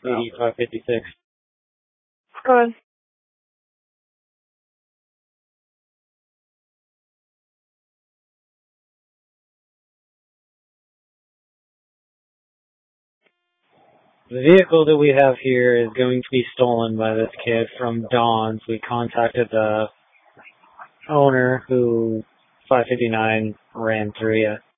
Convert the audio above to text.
8556. Go ahead. The vehicle that we have here is going to be stolen by this kid from Dawn's. We contacted the owner who 559 ran through you.